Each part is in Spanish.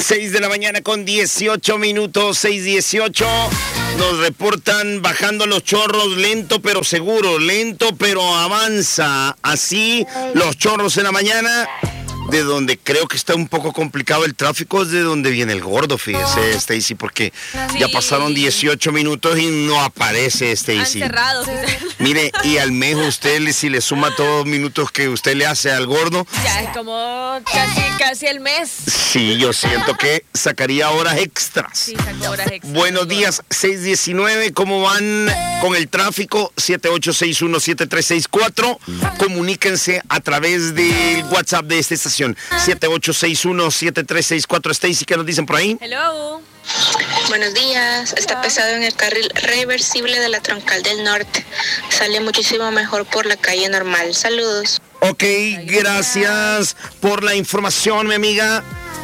6 de la mañana con 18 minutos, 6:18. Nos reportan bajando los chorros, lento pero seguro, lento pero avanza. Así los chorros en la mañana. De donde creo que está un poco complicado el tráfico es de donde viene el gordo, fíjese, Stacy, porque ya pasaron 18 minutos y no aparece, Stacy. Cerrado. Mire, y al mes usted, si le suma todos los minutos que usted le hace al gordo... Ya es como casi el mes. Sí, yo siento que sacaría horas extras. Sí, sacó horas extras. Buenos días, 6:19, ¿cómo van con el tráfico? 7861-7364. Comuníquense a través del WhatsApp de esta estación. 7861-7364. Stacy, ¿qué nos dicen por ahí? Hello. Buenos días. Está pesado en el carril reversible de la Troncal del Norte. Sale muchísimo mejor por la calle normal. Saludos. Ok, gracias por la información, mi amiga.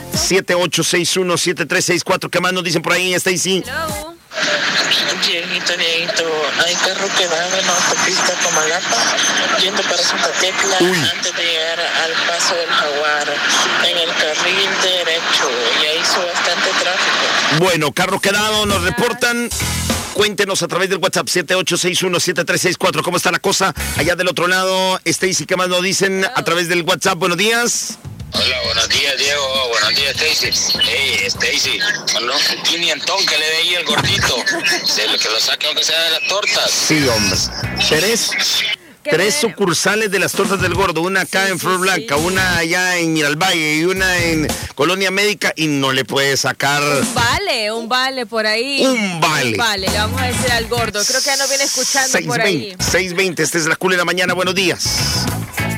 7861-7364. ¿Qué más nos dicen por ahí, Stacy? Hello. Dieguito, hay carro que va en la autopista Comalapa yendo para Santa Tecla antes de llegar al paso del Jaguar en el carril derecho. Ya hizo bastante tráfico. Bueno, carro quedado, nos reportan. Cuéntenos a través del WhatsApp 7861-7364. ¿Cómo está la cosa allá del otro lado? Stacy, ¿qué más nos dicen a través del WhatsApp? Buenos días. Hola, buenos días, Diego. Buenos días, Stacy. Hey, Stacy, un quinientón que le dé ahí el gordito. Que lo saque aunque sea de las tortas. Sí, hombre. Tres sucursales de las tortas del gordo. Una acá en Flor Blanca, una allá en Miralvalle y una en Colonia Médica. Y no le puede sacar... Un vale por ahí. Un vale. Vale, le vamos a decir al gordo. Creo que ya nos viene escuchando por ahí. 6:20, esta es la Cool de la mañana. Buenos días.